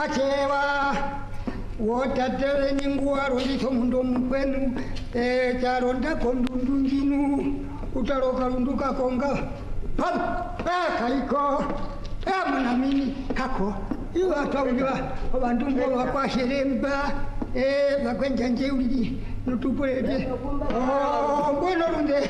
achewa wotatele ninguwaro nditomundo mkwenu charonda kondundu njinu utaloka lunduka konga kaiko munamini kako iwa tawuliwa abandungo bakwasheremba bakwenja njeulidi nutupulete mbweno lunde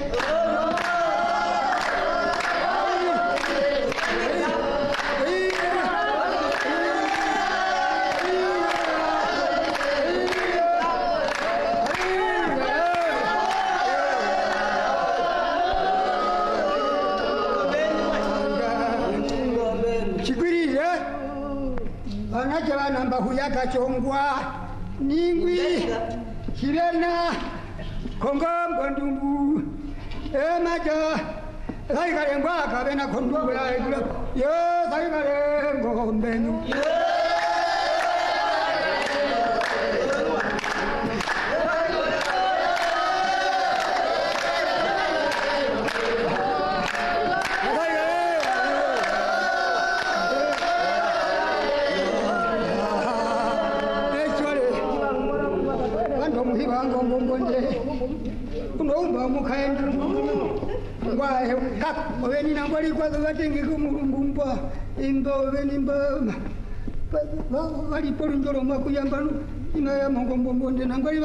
namba huyaka chongwa ningwi kirena kongombo ndungu maja sayikalengwa kabena kondungu yaigula yo sayikalengo mbenu unomba mukaenda ngwahe kap oveni nangwali kwazo vatenge kumurungumba imba oveni imba valipo lunjolo mwakuyambano inaya mongombonde nangwali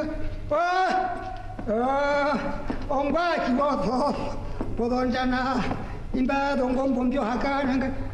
ongwachi wozo podonjana imba zongombombo hakananga